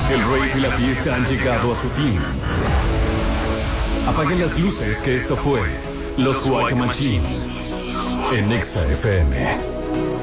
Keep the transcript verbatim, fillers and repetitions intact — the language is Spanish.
El rave y la fiesta han llegado a su fin. Apaguen las luces, que esto fue Los White Machine en Exa F M.